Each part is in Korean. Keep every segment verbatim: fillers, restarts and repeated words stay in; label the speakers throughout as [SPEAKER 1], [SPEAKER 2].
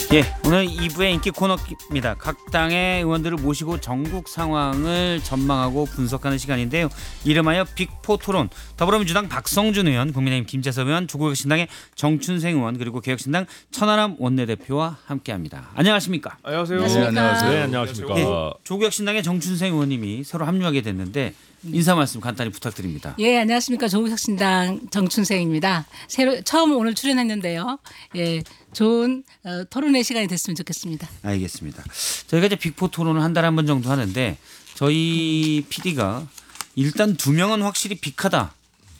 [SPEAKER 1] 예, 오늘 이 부의 인기 코너입니다. 각 당의 의원들을 모시고 전국 상황을 전망하고 분석하는 시간인데요. 이름하여 빅포 토론. 더불어민주당 박성준 의원, 국민의힘 김재섭 의원, 조국혁신당의 정춘생 의원, 그리고 개혁신당 천하람 원내대표와 함께합니다. 안녕하십니까?
[SPEAKER 2] 안녕하세요.
[SPEAKER 3] 네, 안녕하세요.
[SPEAKER 4] 네, 안녕하십니까.
[SPEAKER 1] 예, 조국혁신당의 정춘생 의원님이 새로 합류하게 됐는데 인사 말씀 간단히 부탁드립니다.
[SPEAKER 3] 예, 안녕하십니까. 조국혁신당 정춘생입니다. 새로 처음 오늘 출연했는데요. 예, 좋은 어, 토론의 시간이 됐으면 좋겠습니다.
[SPEAKER 1] 알겠습니다. 저희가 이제 빅포 토론을 한 달에 한 번 정도 하는데 저희 피디가 일단 두 명은 확실히 빅하다.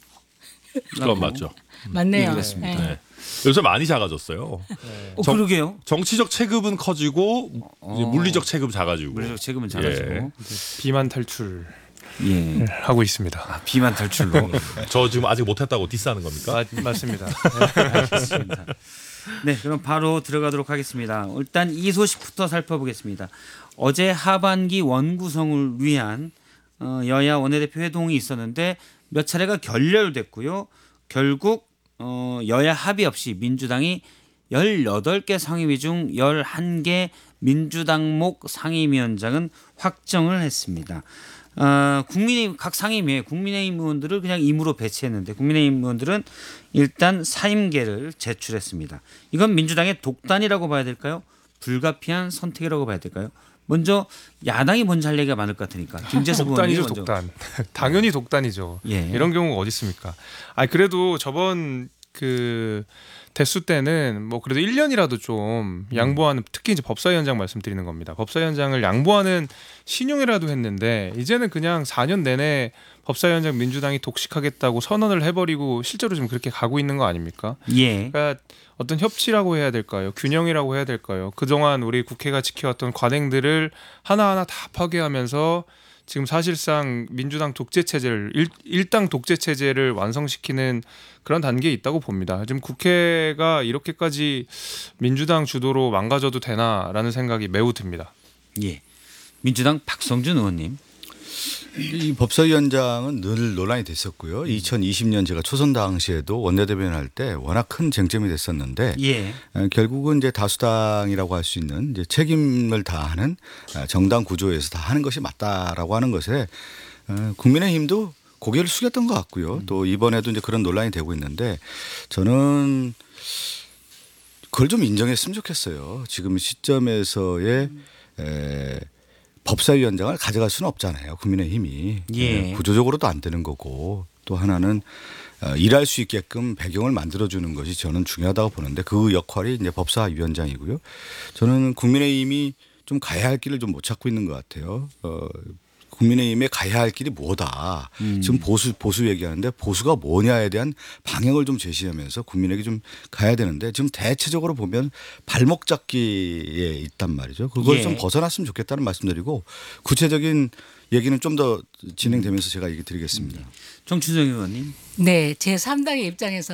[SPEAKER 4] 그건 맞죠.
[SPEAKER 3] 맞네요.
[SPEAKER 1] 얘기했습니다.
[SPEAKER 3] 예.
[SPEAKER 4] 네. 요새 많이 작아졌어요.
[SPEAKER 1] 어,
[SPEAKER 4] 정-
[SPEAKER 1] 그러게요.
[SPEAKER 4] 정치적 체급은 커지고 이제 물리적 체급 작아지고.
[SPEAKER 1] 물리적 체급은 작아지고.
[SPEAKER 4] 예.
[SPEAKER 2] 비만 탈출
[SPEAKER 1] 예.
[SPEAKER 2] 하고 있습니다.
[SPEAKER 1] 아, 비만 탈출로.
[SPEAKER 4] 저 지금 아직 못했다고 디스하는 겁니까?
[SPEAKER 2] 맞, 맞습니다.
[SPEAKER 1] 알겠습니다. 네, 그럼 바로 들어가도록 하겠습니다. 일단 이 소식부터 살펴보겠습니다. 어제 하반기 원구성을 위한 어, 여야 원내대표 회동이 있었는데 몇 차례가 결렬됐고요. 결국 어, 여야 합의 없이 민주당이 열여덟 개 상임위 중 열한 개 민주당목 상임위원장은 확정을 했습니다. 어, 국민의힘 각 상임위에 국민의힘 의원들을 그냥 임으로 배치했는데 국민의힘 의원들은 일단 사임계를 제출했습니다. 이건 민주당의 독단이라고 봐야 될까요? 불가피한 선택이라고 봐야 될까요? 먼저 야당이 먼저 할 얘기가 많을 것 같으니까 김재섭 의원이
[SPEAKER 2] 독단이죠,
[SPEAKER 1] 먼저.
[SPEAKER 2] 독단. 당연히 독단이죠.
[SPEAKER 1] 예.
[SPEAKER 2] 이런 경우가 어디 있습니까? 아, 그래도 저번 그 대수 때는 뭐 그래도 일 년이라도 좀 양보하는, 특히 이제 법사위원장 말씀드리는 겁니다. 법사위원장을 양보하는 신용이라도 했는데 이제는 그냥 사 년 내내 법사위원장 민주당이 독식하겠다고 선언을 해버리고 실제로 지금 그렇게 가고 있는 거 아닙니까?
[SPEAKER 1] 예.
[SPEAKER 2] 그러니까 어떤 협치라고 해야 될까요? 균형이라고 해야 될까요? 그동안 우리 국회가 지켜왔던 관행들을 하나하나 다 파괴하면서 지금 사실상 민주당 독재 체제를 일, 일당 독재 체제를 완성시키는 그런 단계에 있다고 봅니다. 지금 국회가 이렇게까지 민주당 주도로 망가져도 되나라는 생각이 매우 듭니다.
[SPEAKER 1] 예. 민주당 박성준 의원님.
[SPEAKER 5] 이 법사위원장은 늘 논란이 됐었고요. 이천이십 년 제가 초선 당시에도 원내대변인 할 때 워낙 큰 쟁점이 됐었는데
[SPEAKER 1] 예.
[SPEAKER 5] 어, 결국은 이제 다수당이라고 할 수 있는 이제 책임을 다하는 어, 정당 구조에서 다 하는 것이 맞다라고 하는 것에 어, 국민의힘도 고개를 숙였던 것 같고요. 또 이번에도 이제 그런 논란이 되고 있는데 저는 그걸 좀 인정했으면 좋겠어요. 지금 시점에서의 에, 법사위원장을 가져갈 수는 없잖아요. 국민의힘이.
[SPEAKER 1] 예.
[SPEAKER 5] 구조적으로도 안 되는 거고 또 하나는 어, 일할 수 있게끔 배경을 만들어주는 것이 저는 중요하다고 보는데 그 역할이 이제 법사위원장이고요. 저는 국민의힘이 좀 가야 할 길을 좀 못 찾고 있는 것 같아요. 어, 국민의힘에 가야 할 길이 뭐다.
[SPEAKER 1] 음.
[SPEAKER 5] 지금 보수 보수 얘기하는데 보수가 뭐냐에 대한 방향을 좀 제시하면서 국민에게 좀 가야 되는데 지금 대체적으로 보면 발목 잡기에 있단 말이죠. 그걸
[SPEAKER 1] 예.
[SPEAKER 5] 좀 벗어났으면 좋겠다는 말씀드리고 구체적인 얘기는 좀 더 진행되면서 제가 얘기 드리겠습니다.
[SPEAKER 1] 정춘생 의원님.
[SPEAKER 3] 네, 제삼 당의 입장에서